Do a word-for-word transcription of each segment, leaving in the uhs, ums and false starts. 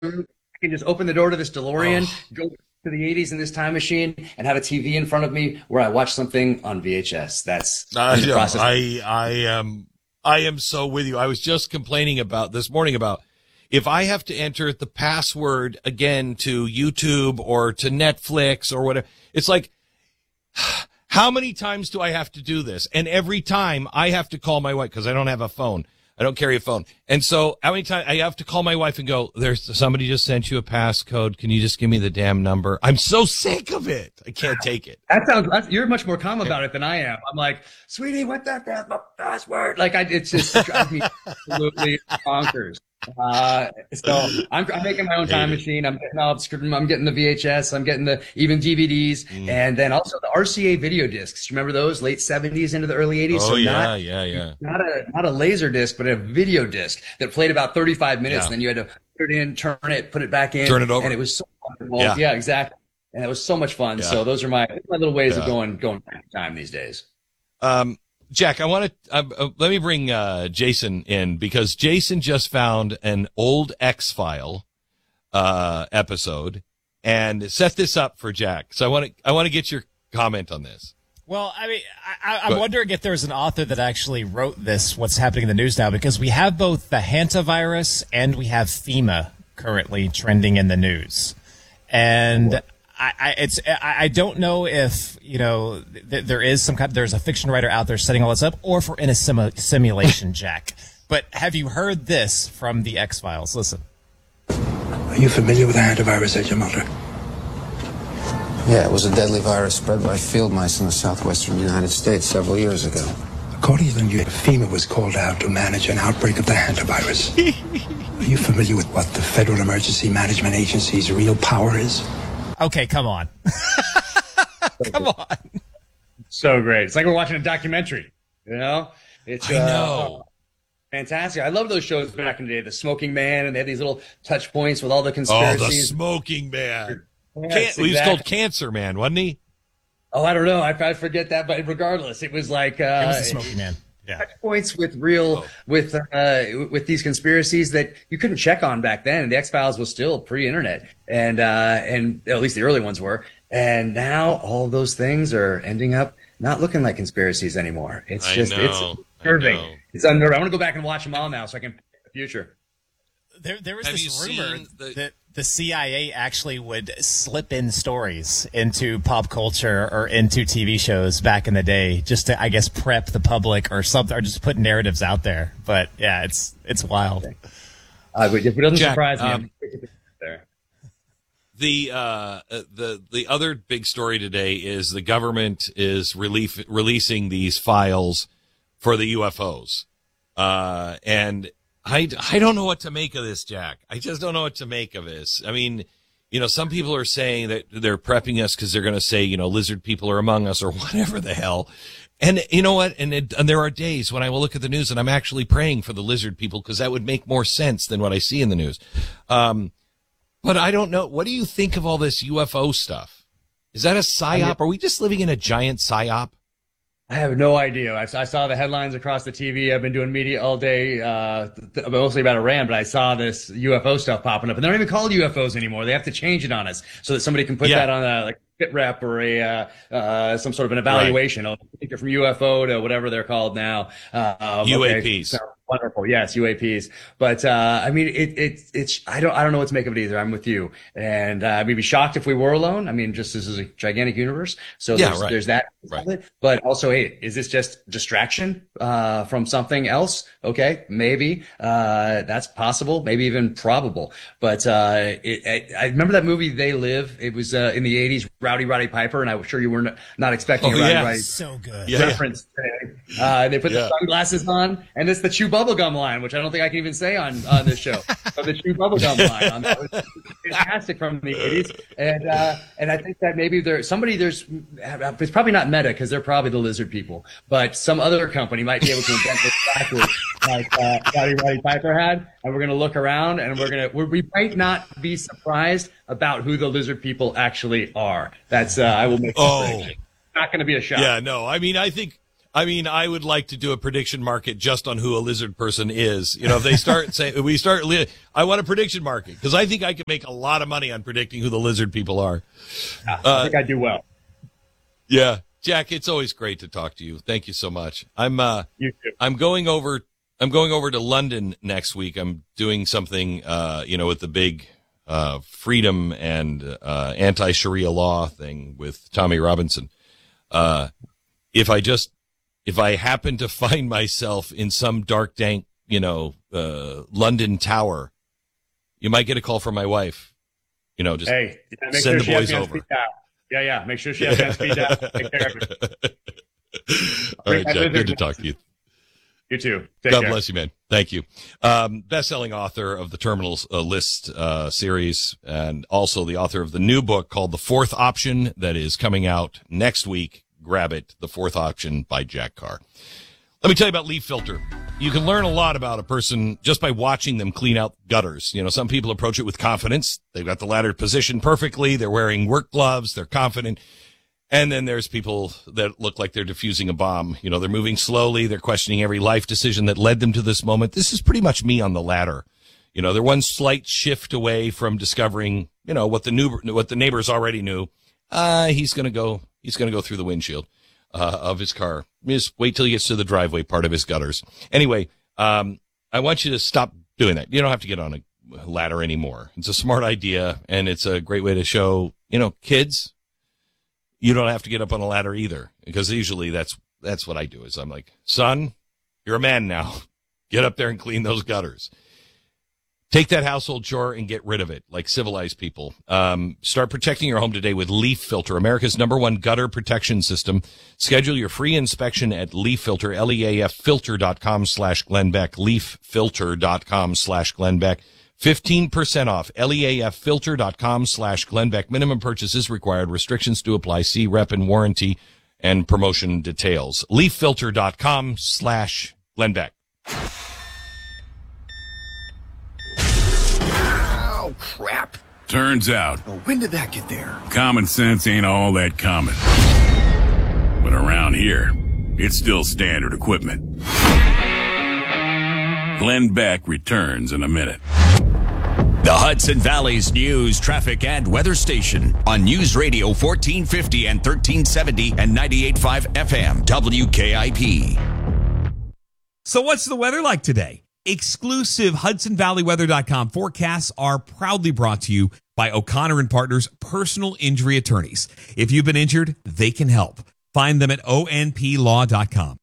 I can just open the door to this DeLorean, Oh, go to the eighties in this time machine, and have a T V in front of me where I watch something on V H S. That's I in the know. process. I I am I am so with you. I was just complaining about this morning about if I have to enter the password again to YouTube or to Netflix or whatever. It's like, how many times do I have to do this? And every time I have to call my wife because I don't have a phone. I don't carry a phone. And so how many times I have to call my wife and go, there's somebody just sent you a passcode. Can you just give me the damn number? I'm so sick of it. I can't take it. That sounds. That's, you're much more calm about it than I am. I'm like, sweetie, what the that's my password? Like, I, it's just it drives me absolutely bonkers. Uh, so I'm, I'm making my own time machine. I'm getting all the I'm getting the V H S. I'm getting the even D V Ds, Mm. and then also the R C A video discs. Remember those late seventies into the early eighties? Oh, so yeah, not, yeah, yeah. Not a not a laser disc, but a video disc that played about thirty-five minutes. Yeah. And then you had to put it in, turn it, put it back in, Turn it over. and it was so wonderful. Yeah. Yeah, exactly. And it was so much fun. Yeah. So those are my my little ways Yeah. of going going back in time these days. Um, Jack, I want to uh, uh, let me bring uh, Jason in because Jason just found an old X-File uh, episode and set this up for Jack. So I want to I want to get your comment on this. Well, I mean, I, I'm But- wondering if there's an author that actually wrote this, what's happening in the news now, because we have both the hantavirus and we have FEMA currently trending in the news. And I, I, it's, I, I don't know if, you know, th- there is some kind, there's a fiction writer out there setting all this up, or if we're in a simu- simulation, Jack. But have you heard this from the X-Files? Listen. Are you familiar with the hantavirus, Agent Mulder? Yeah, it was a deadly virus spread by field mice in the southwestern United States several years ago. According to the news, FEMA was called out to manage an outbreak of the hantavirus. Are you familiar with what the Federal Emergency Management Agency's real power is? Okay, come on. Come on. So great. It's like we're watching a documentary. You know, it's I uh, know. fantastic. I love those shows back in the day. The Smoking Man, and they had these little touch points with all the Oh, the conspiracies. smoking man. Yes, Can- He was called exactly. Cancer Man, wasn't he? Oh, I don't know. I, I forget that, but regardless, it was like uh, It was the Smoky Man. Yeah. touch points with real Oh. with uh with these conspiracies that you couldn't check on back then. The X Files was still pre-internet, and uh and at least the early ones were. And now all those things are ending up not looking like conspiracies anymore. It's I just know. it's I unnerving. know. It's unnerving. I want to go back and watch them all now so I can pick the future. There, there was Have this you rumor seen the- that the C I A actually would slip in stories into pop culture or into T V shows back in the day, just to, I guess, prep the public or something, or just put narratives out there. But yeah, it's it's wild. Uh, but if it doesn't Jack, surprise me, um, I'm there. The uh, uh, the the other big story today is the government is relief, releasing these files for the U F Os, uh, and I, I don't know what to make of this, Jack. I just don't know what to make of this. I mean, you know, some people are saying that they're prepping us because they're going to say, you know, lizard people are among us or whatever the hell. And you know what? And, it, and there are days when I will look at the news and I'm actually praying for the lizard people because that would make more sense than what I see in the news. Um, but I don't know. What do you think of all this U F O stuff? Is that a psyop? Are we just living in a giant psyop? I have no idea. I, I saw the headlines across the T V. I've been doing media all day, uh, th- mostly about Iran, but I saw this U F O stuff popping up. And they're not even called U F Os anymore. They have to change it on us so that somebody can put Yeah. that on a like fit rep or a uh, uh, some sort of an evaluation. I'll take it from U F O to whatever they're called now. Uh, U A Ps. Okay, so wonderful. Yes, U A Ps. But uh, I mean, it, it, it's I don't I don't know what to make of it either. I'm with you, and uh, we'd be shocked if we were alone. I mean, just this is a gigantic universe, so Yeah, there's, right. there's that. Right. But also, hey, is this just distraction uh, from something else? Okay, maybe uh, that's possible, maybe even probable. But uh, it, I, I remember that movie They Live. It was uh, in the eighties, Rowdy Roddy Piper, and I'm sure you were not, not expecting Oh, a Rowdy yeah. Roddy So good. Yeah, yeah. reference. Uh, they put Yeah. the sunglasses on, and it's the chew bubblegum line, which I don't think I can even say on, on this show. But the chew bubblegum line on that was fantastic from the eighties, and uh, and I think that maybe there somebody there's it's probably not Meta because they're probably the lizard people, but some other company might be able to invent this backwards like uh, Rowdy Roddy Piper had, and we're gonna look around and we're gonna we're, we might not be surprised about who the lizard people actually are. That's uh, I will make. that Oh. prediction. Not going to be a shock. Yeah, no. I mean, I think I mean, I would like to do a prediction market just on who a lizard person is. You know, if they start saying, we start, I want a prediction market because I think I could make a lot of money on predicting who the lizard people are. Yeah, I uh, think I do well. Yeah. Jack, it's always great to talk to you. Thank you so much. I'm, uh, you too. I'm going over, I'm going over to London next week. I'm doing something, uh, you know, with the big, uh, freedom and, uh, anti-Sharia law thing with Tommy Robinson. Uh, if I just, if I happen to find myself in some dark, dank, you know, uh, London tower, you might get a call from my wife. You know, just hey, make send sure the boys over. Yeah, yeah. Make sure she has that speed down. Take care of it. All right, Jack. Good to talk to you. You too. Take God care. bless you, man. Thank you. Um, best-selling author of the Terminals uh, List uh, series, and also the author of the new book called The Fourth Option that is coming out next week. Grab it. The Fourth Option by Jack Carr. Let me tell you about Leaf Filter. You can learn a lot about a person just by watching them clean out gutters. You know, some people approach it with confidence. They've got the ladder positioned perfectly. They're wearing work gloves. They're confident. And then there's people that look like they're defusing a bomb. You know, they're moving slowly. They're questioning every life decision that led them to this moment. This is pretty much me on the ladder. You know, they're one slight shift away from discovering, you know, what the new, what the neighbors already knew. Uh, he's going to go, he's going to go through the windshield, uh, of his car. Just wait till he gets to the driveway part of his gutters. Anyway, um, I want you to stop doing that. You don't have to get on a ladder anymore. It's a smart idea, and it's a great way to show, you know, kids, you don't have to get up on a ladder either, because usually that's, that's what I do is I'm like, son, you're a man now. Get up there and clean those gutters. Take that household chore and get rid of it like civilized people. Um, start protecting your home today with Leaf Filter, America's number one gutter protection system. Schedule your free inspection at Leaf Filter, L E A F filter.com slash Glenn Beck, leaffilter.com slash Glenn Beck. fifteen percent off, L E A F filter.com slash Glenn Beck. Minimum purchase is required. Restrictions do apply. See rep and warranty and promotion details. leaffilter.com slash Glenn Beck. Oh, crap. Turns out, Oh, when did that get there? common sense ain't all that common. But around here, it's still standard equipment. Glenn Beck returns in a minute. The Hudson Valley's news, traffic, and weather station on News Radio fourteen fifty and thirteen seventy and ninety-eight point five F M, W K I P. So what's the weather like today? Exclusive Hudson Valley Weather dot com forecasts are proudly brought to you by O'Connor and Partners Personal Injury Attorneys. If you've been injured, they can help. Find them at O N P law dot com.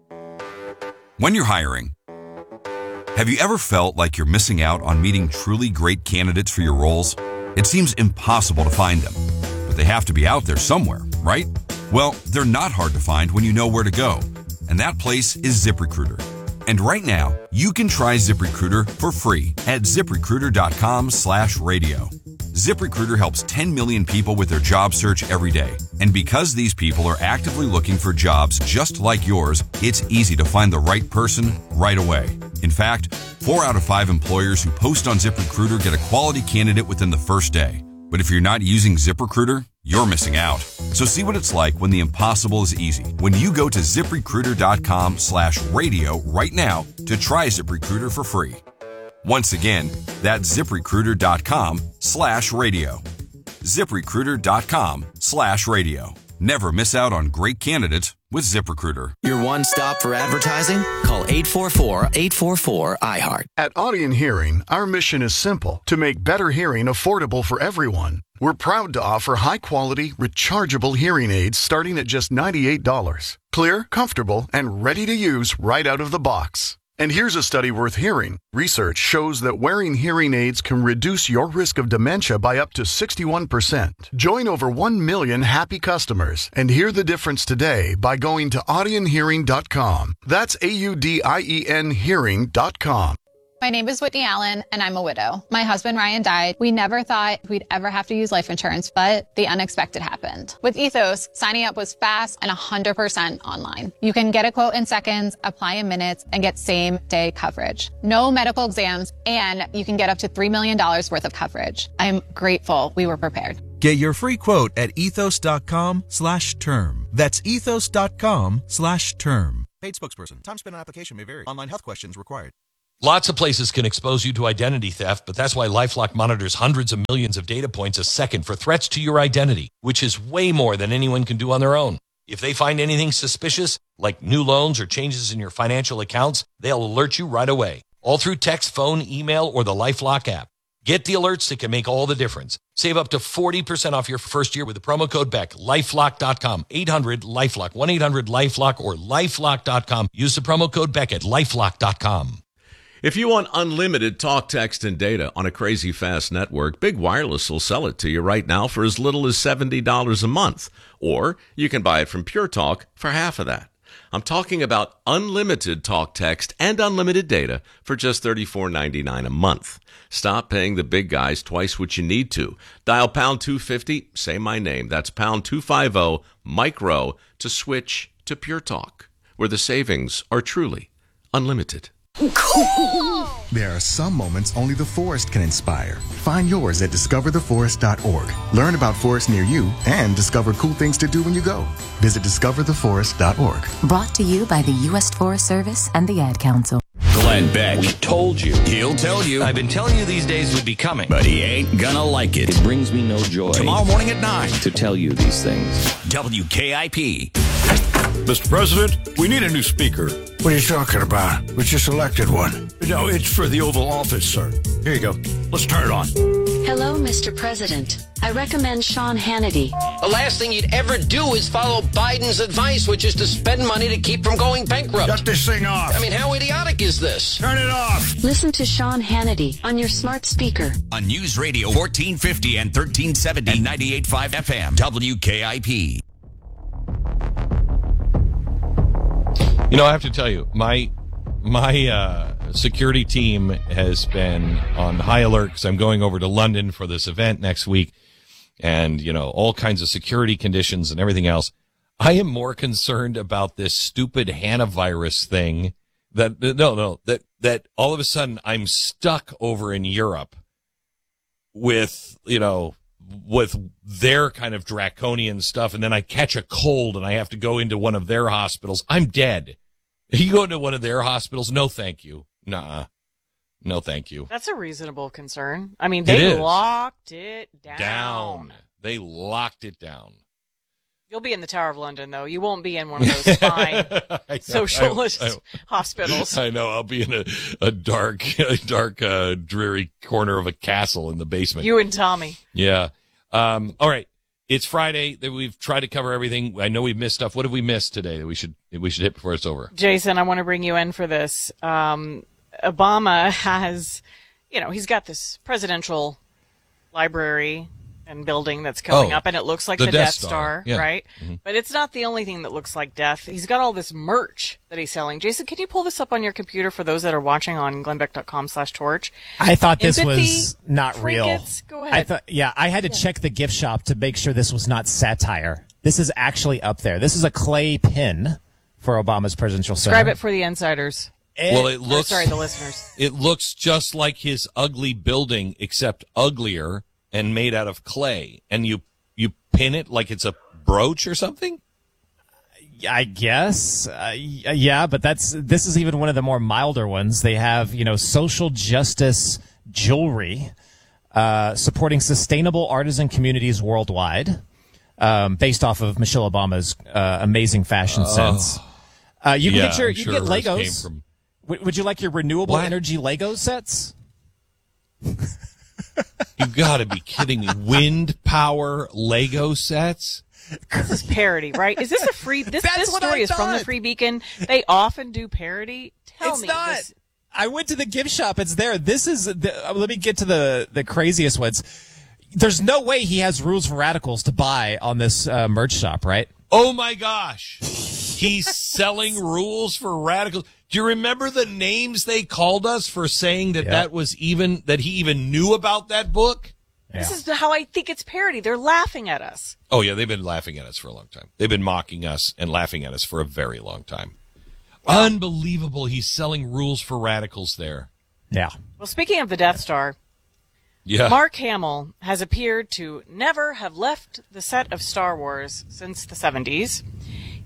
When you're hiring, have you ever felt like you're missing out on meeting truly great candidates for your roles? It seems impossible to find them, but they have to be out there somewhere, right? Well, they're not hard to find when you know where to go, and that place is ZipRecruiter. And right now, you can try ZipRecruiter for free at ZipRecruiter.com slash radio. ZipRecruiter helps ten million people with their job search every day. And because these people are actively looking for jobs just like yours, it's easy to find the right person right away. In fact, four out of five employers who post on ZipRecruiter get a quality candidate within the first day. But if you're not using ZipRecruiter, you're missing out. So see what it's like when the impossible is easy. When you go to ZipRecruiter.com slash radio right now to try ZipRecruiter for free. Once again, that's ZipRecruiter.com slash radio. ZipRecruiter.com slash radio. Never miss out on great candidates with ZipRecruiter. Your one stop for advertising? Call eight four four, eight four four, I heart. At Audion Hearing, our mission is simple: to make better hearing affordable for everyone. We're proud to offer high-quality, rechargeable hearing aids starting at just ninety-eight dollars. Clear, comfortable, and ready to use right out of the box. And here's a study worth hearing. Research shows that wearing hearing aids can reduce your risk of dementia by up to sixty-one percent. Join over one million happy customers and hear the difference today by going to Audion Hearing dot com. That's A U D I E N Hearing dot com. My name is Whitney Allen, and I'm a widow. My husband, Ryan, died. We never thought we'd ever have to use life insurance, but the unexpected happened. With Ethos, signing up was fast and one hundred percent online. You can get a quote in seconds, apply in minutes, and get same-day coverage. No medical exams, and you can get up to three million dollars worth of coverage. I'm grateful we were prepared. Get your free quote at ethos.com slash term. That's ethos.com slash term. Paid spokesperson. Time spent on application may vary. Online health questions required. Lots of places can expose you to identity theft, but that's why LifeLock monitors hundreds of millions of data points a second for threats to your identity, which is way more than anyone can do on their own. If they find anything suspicious, like new loans or changes in your financial accounts, they'll alert you right away, all through text, phone, email, or the LifeLock app. Get the alerts that can make all the difference. Save up to forty percent off your first year with the promo code Beck. LifeLock dot com, eight hundred LifeLock, one eight hundred LifeLock, or LifeLock dot com. Use the promo code Beck at LifeLock dot com. If you want unlimited talk, text, and data on a crazy fast network, Big Wireless will sell it to you right now for as little as seventy dollars a month. Or you can buy it from Pure Talk for half of that. I'm talking about unlimited talk, text, and unlimited data for just thirty-four ninety-nine a month. Stop paying the big guys twice what you need to. Dial pound two fifty, say my name. That's pound two fifty, micro, to switch to Pure Talk, where the savings are truly unlimited. There are some moments only the forest can inspire. Find yours at discover the forest dot org. Learn about forests near you and discover cool things to do when you go. Visit discover the forest dot org. Brought to you by the U S Forest Service and the Ad Council. Glenn Beck. We told you. He'll tell you. I've been telling you these days would be coming. But he ain't gonna like it. It brings me no joy. Tomorrow morning at nine. To tell you these things. W K I P. Mister President, we need a new speaker. What are you talking about? We just elected one. No, it's for the Oval Office, sir. Here you go. Let's turn it on. Hello, Mister President. I recommend Sean Hannity. The last thing you'd ever do is follow Biden's advice, which is to spend money to keep from going bankrupt. Shut this thing off. I mean, how idiotic is this? Turn it off. Listen to Sean Hannity on your smart speaker. On News Radio fourteen fifty and thirteen seventy and ninety-eight point five F M. W K I P. You know, I have to tell you, my my uh, security team has been on high alert because I'm going over to London for this event next week, and, you know, all kinds of security conditions and everything else. I am more concerned about this stupid hantavirus thing that, no, no, that, that all of a sudden I'm stuck over in Europe with, you know, with their kind of draconian stuff, and then I catch a cold and I have to go into one of their hospitals. I'm dead. You go into one of their hospitals? No, thank you. Nuh-uh. No, thank you. That's a reasonable concern. I mean, they locked it down. Down. They locked it down. You'll be in the Tower of London, though. You won't be in one of those fine know, socialist I, I, hospitals. I know. I'll be in a, a dark, a dark, uh, dreary corner of a castle in the basement. You and Tommy. Yeah. Um, all right. It's Friday. That we've tried to cover everything. I know we've missed stuff. What have we missed today that we should we should hit before it's over? Jason, I want to bring you in for this. Um, Obama has, you know, he's got this presidential library and building that's coming oh, up, and it looks like the, the Death, Death Star, Star, yeah. right? Mm-hmm. But it's not the only thing that looks like death. He's got all this merch that he's selling. Jason, can you pull this up on your computer for those that are watching on glenbeck.com slash torch? I thought this Empathy, was not real. trinkets? Go ahead. I thought, yeah, I had to Yeah. check the gift shop to make sure this was not satire. This is actually up there. This is a clay pin for Obama's presidential center. Describe it for the insiders. Well, it Or, looks. sorry, the listeners. It looks just like his ugly building, except uglier and made out of clay. And you you pin it like it's a brooch or something. I guess, uh, yeah, but that's this is even one of the more milder ones. They have, you know, social justice jewelry uh, supporting sustainable artisan communities worldwide, um, based off of Michelle Obama's uh, amazing fashion Oh. sense. Uh, you can Yeah, get your I'm you sure can get hers came Legos. from- W- would you like your renewable What? energy Lego sets? You got to be kidding me! Wind power Lego sets. This is parody, right? Is this a free? This, That's this what story I is from the thought. Free Beacon. They often do parody. Tell It's me, not. this- I went to the gift shop. It's there. This is. The, uh, let me get to the the craziest ones. There's no way he has rules for radicals to buy on this uh, merch shop, right? Oh my gosh, he's selling rules for radicals. Do you remember the names they called us for saying that Yeah. that was even that he even knew about that book? This is how I think it's parody. They're laughing at us. Oh yeah, they've been laughing at us for a long time. They've been mocking us and laughing at us for a very long time. Unbelievable. He's selling rules for radicals there. Yeah. Well, speaking of the Death Star, Yeah. Mark Hamill has appeared to never have left the set of Star Wars since the seventies.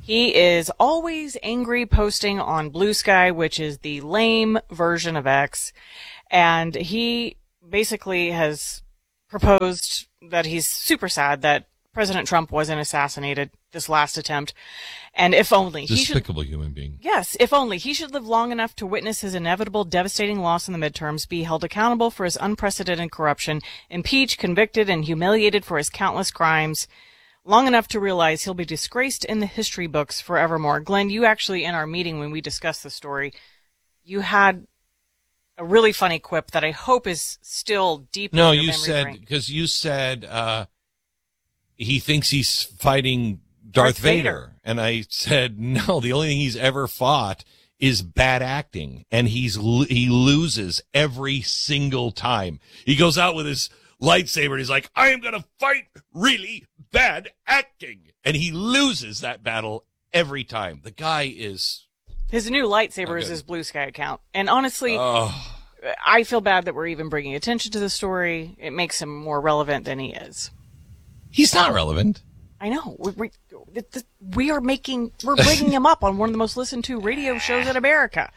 He is always angry, posting on Blue Sky, which is the lame version of X. And he basically has proposed that he's super sad that President Trump wasn't assassinated this last attempt. And if only he should, despicable human being. Yes, if only he should live long enough to witness his inevitable devastating loss in the midterms, be held accountable for his unprecedented corruption, impeached, convicted, and humiliated for his countless crimes, long enough to realize he'll be disgraced in the history books forevermore. Glenn, you actually, in our meeting when we discussed the story, you had a really funny quip that I hope is still deep No, in your you memory said, brain. because you said uh, he thinks he's fighting Darth, Darth Vader. Vader. And I said, no, the only thing he's ever fought is bad acting. And he's he loses every single time. He goes out with his lightsaber and he's like, I am going to fight really bad acting. And he loses that battle every time. The guy is... His new lightsaber Okay. is his Blue Sky account. And honestly, Oh. I feel bad that we're even bringing attention to the story. It makes him more relevant than he is. He's not relevant. I know. We, we, we are making, we're bringing him up on one of the most listened to radio shows in America.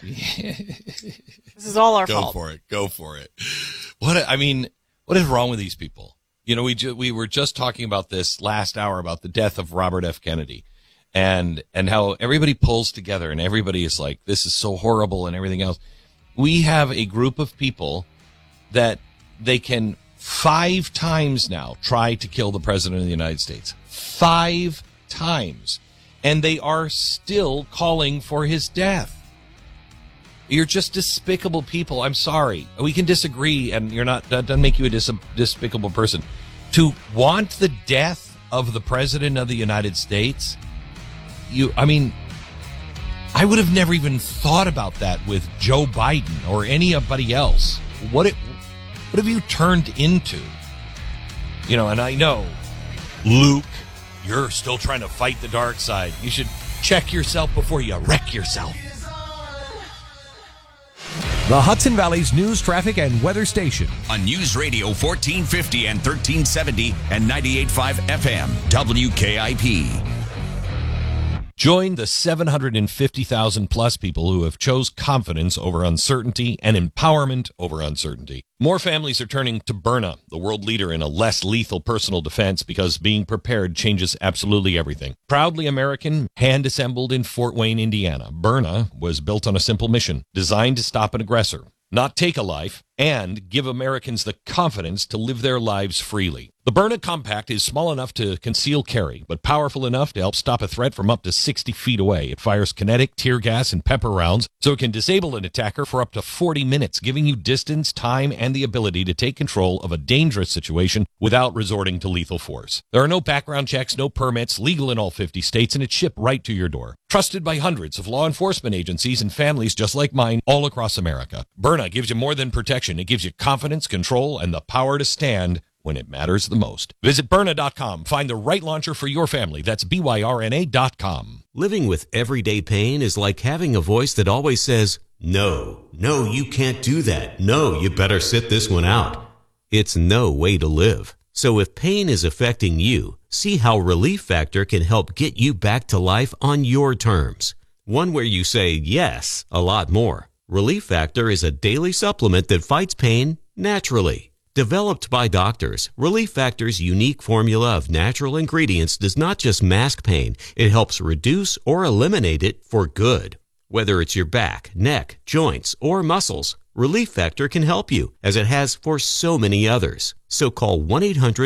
This is all our Go fault. for it. Go for it. What, I mean, what is wrong with these people? You know, we ju- we were just talking about this last hour about the death of Robert F. Kennedy and, and how everybody pulls together and everybody is like, this is so horrible and everything else. We have a group of people that they can five times now try to kill the president of the United States. Five times. And they are still calling for his death. You're just despicable people. I'm sorry. We can disagree, and you're not, that doesn't make you a dis- despicable person. To want the death of the president of the United States, you, I mean, I would have never even thought about that with Joe Biden or anybody else. What it, what have you turned into? You know, and I know, Luke, you're still trying to fight the dark side. You should check yourself before you wreck yourself. The Hudson Valley's news, traffic, and weather station. On News Radio fourteen fifty and thirteen seventy and ninety-eight point five F M, W K I P. Join the seven hundred fifty thousand plus people who have chose confidence over uncertainty and empowerment over uncertainty. More families are turning to Byrna, the world leader in a less lethal personal defense, because being prepared changes absolutely everything. Proudly American, hand-assembled in Fort Wayne, Indiana, Byrna was built on a simple mission, designed to stop an aggressor, not take a life, and give Americans the confidence to live their lives freely. The Byrna Compact is small enough to conceal carry, but powerful enough to help stop a threat from up to sixty feet away. It fires kinetic, tear gas, and pepper rounds, so it can disable an attacker for up to forty minutes, giving you distance, time, and the ability to take control of a dangerous situation without resorting to lethal force. There are no background checks, no permits, legal in all fifty states, and it's shipped right to your door. Trusted by hundreds of law enforcement agencies and families just like mine all across America. Byrna gives you more than protection. It gives you confidence, control, and the power to stand when it matters the most. Visit Byrna dot com. Find the right launcher for your family. That's B Y R N A dot com. Living with everyday pain is like having a voice that always says, no, no, you can't do that. No, you better sit this one out. It's no way to live. So if pain is affecting you, see how Relief Factor can help get you back to life on your terms. One where you say yes a lot more. Relief Factor is a daily supplement that fights pain naturally. Developed by doctors, Relief Factor's unique formula of natural ingredients does not just mask pain, it helps reduce or eliminate it for good. Whether it's your back, neck, joints, or muscles, Relief Factor can help you, as it has for so many others. So call one eight hundred